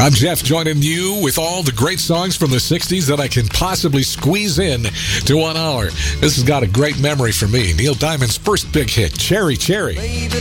I'm Jeff, joining you with all the great songs from the 60s that I can possibly squeeze in to 1 hour. This has got a great memory for me. Neil Diamond's first big hit, Cherry Cherry.